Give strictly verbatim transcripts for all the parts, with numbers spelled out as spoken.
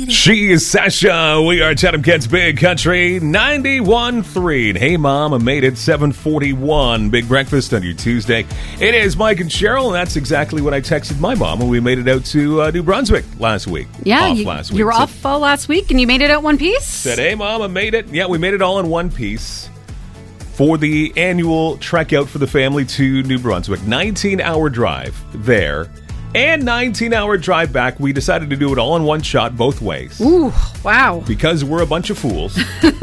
She is Sasha. We are Chatham Kent's Big Country ninety-one point three. Hey, Mom, I made it seven forty-one. Big breakfast on your Tuesday. It is Mike and Cheryl, and that's exactly what I texted my mom when we made it out to uh, New Brunswick last week. Yeah, off you, last week. you were so, off uh, last week, and you made it out one piece? Said, hey, Mom, I made it. Yeah, we made it all in one piece for the annual trek out for the family to New Brunswick. nineteen-hour drive there. And nineteen-hour drive back. We decided to do it all in one shot, both ways. Ooh, wow. Because we're a bunch of fools.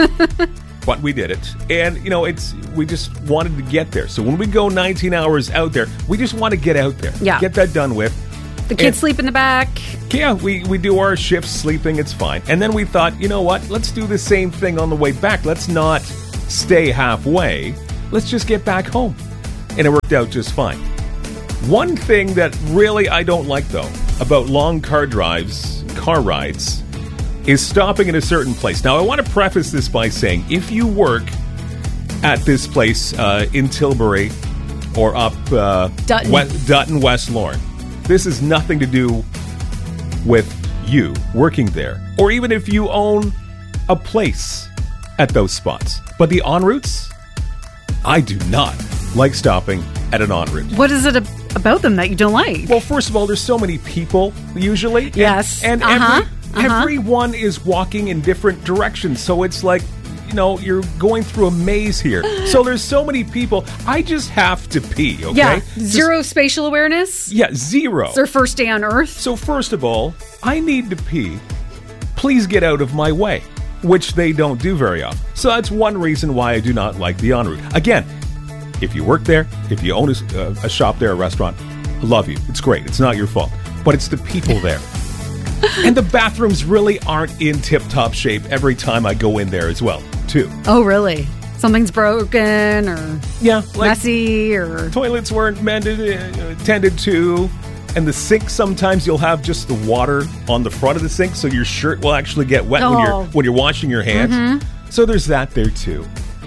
But we did it. And, you know, it's we just wanted to get there. So when we go nineteen hours out there, we just want to get out there. Yeah. Get that done with. The kids and, sleep in the back. Yeah, we, we do our shifts sleeping. It's fine. And then we thought, you know what? Let's do the same thing on the way back. Let's not stay halfway. Let's just get back home. And it worked out just fine. One thing that really I don't like, though, about long car drives, car rides, is stopping at a certain place. Now, I want to preface this by saying, if you work at this place uh, in Tilbury or up uh, Dutton. West, Dutton, West Lorne, this has nothing to do with you working there. Or even if you own a place at those spots. But the en routes, I do not like stopping at an en route. What is it about them that you don't like? Well, first of all, there's so many people, usually. And, Yes. And Uh-huh. every, Uh-huh. everyone is walking in different directions. So it's like, you know, you're going through a maze here. So there's so many people. I just have to pee, okay? Yeah, Just- zero spatial awareness. yeah, zero. It's their first day on Earth. So first of all, I need to pee. Please get out of my way, which they don't do very often. So that's one reason why I do not like the en route. Again, if you work there, if you own a, uh, a shop there, a restaurant, I love you. It's great. It's not your fault. But it's the people there. And the bathrooms really aren't in tip-top shape every time I go in there as well, too. Oh, really? Something's broken or Yeah, like messy or... toilets weren't mended, uh, tended to. And the sink, sometimes you'll have just the water on the front of the sink, so your shirt will actually get wet when Oh. you're when you're washing your hands. Mm-hmm. So there's that there too.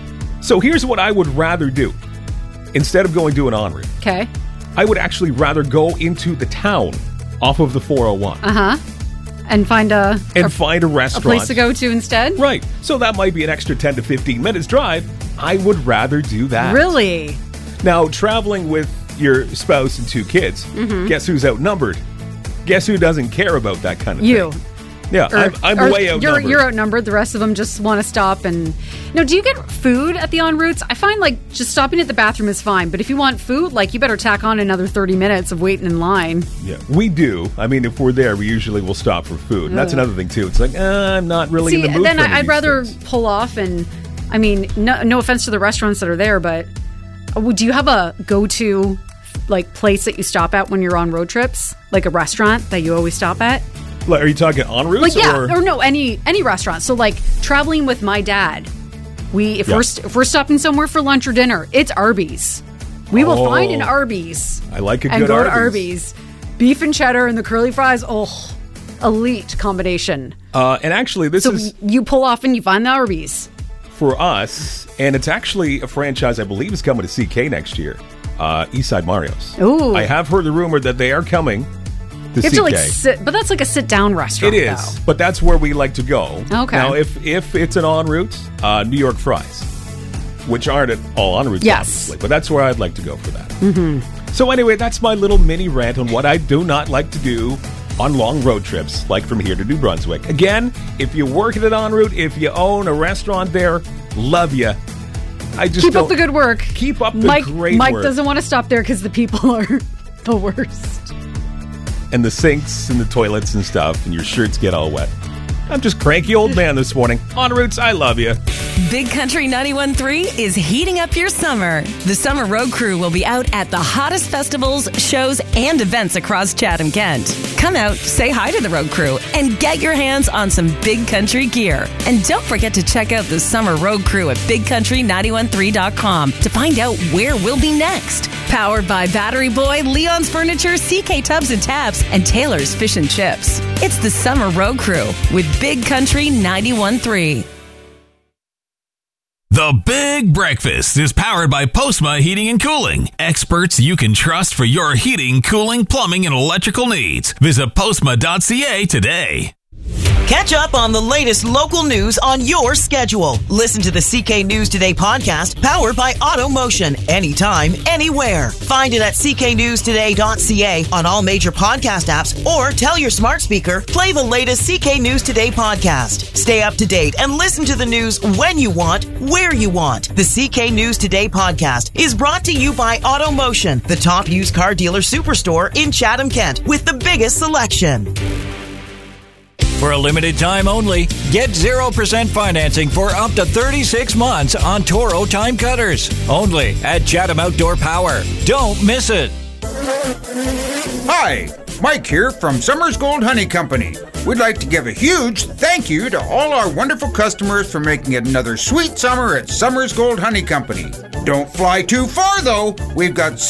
So here's what I would rather do. Instead of going to an en route, Okay. I would actually rather go into the town off of the four oh one Uh-huh. And find a, and a, find a a restaurant. place to go to instead? Right. So that might be an extra ten to fifteen minutes drive. I would rather do that. Really? Now, traveling with your spouse and two kids, Mm-hmm. guess who's outnumbered? Guess who doesn't care about that kind of You. thing? Yeah, Or- I'm, I'm or way you're, outnumbered. you're outnumbered. The rest of them just want to stop and... No, do you get food at the en routes? I find, like, just stopping at the bathroom is fine. But if you want food, like, you better tack on another thirty minutes of waiting in line. Yeah, we do. I mean, if we're there, we usually will stop for food. And that's Ugh. another thing, too. It's like, uh, I'm not really See, in the mood then for any I- of I'd these rather things. pull off and... I mean, no, no offense to the restaurants that are there, but... uh, Do you have a go-to, like, place that you stop at when you're on road trips? Like a restaurant that you always stop at? Like, are you talking en route? Like, yeah, or? or no, any any restaurant. So, like, traveling with my dad, we if Yeah. we're st- if we're stopping somewhere for lunch or dinner, it's Arby's. We will Oh. find an Arby's I like a and good go to Arby's. Arby's. Beef and cheddar and the curly fries. Oh, elite combination. Uh, and actually, this So is you pull off and you find the Arby's. for us, and it's actually a franchise I believe is coming to C K next year. Uh, Eastside Mario's. Ooh. I have heard the rumor that they are coming to You have C K. to like sit, but that's like a sit down restaurant. It is, though. but that's where we like to go. Okay. Now, if if it's an en route, uh, New York fries, which aren't at all en routes, Yes. obviously, but that's where I'd like to go for that. Mm-hmm. So anyway, that's my little mini rant on what I do not like to do on long road trips, like from here to New Brunswick. Again, if you work at an en route, if you own a restaurant there, love you. I just Keep don't, up the good work. Keep up the Mike, great Mike work. doesn't want to stop there because the people are the worst. And the sinks and the toilets and stuff, and your shirts get all wet. I'm just cranky old man this morning. En routes, I love you. Big Country ninety-one point three is heating up your summer. The Summer Road Crew will be out at the hottest festivals, shows, and events across Chatham, Kent. Come out, say hi to the Road Crew, and get your hands on some Big Country gear. And don't forget to check out the Summer Road Crew at big country nine one three dot com to find out where we'll be next. Powered by Battery Boy, Leon's Furniture, C K Tubs and Taps, and Taylor's Fish and Chips. It's the Summer Road Crew with Big Country ninety-one point three. The Big Breakfast is powered by Postma Heating and Cooling. Experts you can trust for your heating, cooling, plumbing, and electrical needs. Visit postma dot c a today. Catch up on the latest local news on your schedule. Listen to the C K News Today podcast, powered by AutoMotion, anytime, anywhere. Find it at c k news today dot c a on all major podcast apps, or tell your smart speaker, play the latest C K News Today podcast. Stay up to date and listen to the news when you want, where you want. The C K News Today podcast is brought to you by AutoMotion, the top used car dealer superstore in Chatham-Kent, with the biggest selection. For a limited time only, get zero percent financing for up to thirty-six months on Toro time cutters. Only at Chatham Outdoor Power. Don't miss it. Hi, Mike here from Summers Gold Honey Company. We'd like to give a huge thank you to all our wonderful customers for making it another sweet summer at Summers Gold Honey Company. Don't fly too far, though. We've got